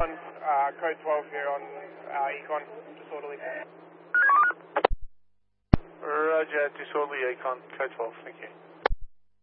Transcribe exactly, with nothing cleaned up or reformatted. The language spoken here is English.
one, uh, code twelve here on uh, Econ, disorderly. Roger, disorderly Econ, code twelve, thank you.